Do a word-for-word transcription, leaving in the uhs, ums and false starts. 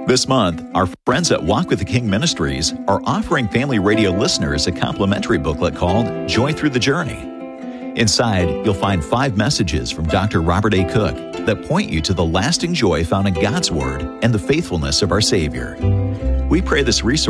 This month, our friends at Walk with the King Ministries are offering family radio listeners a complimentary booklet called Joy Through the Journey. Inside, you'll find five messages from Doctor Robert A. Cook that point you to the lasting joy found in God's Word and the faithfulness of our Savior. We pray this resource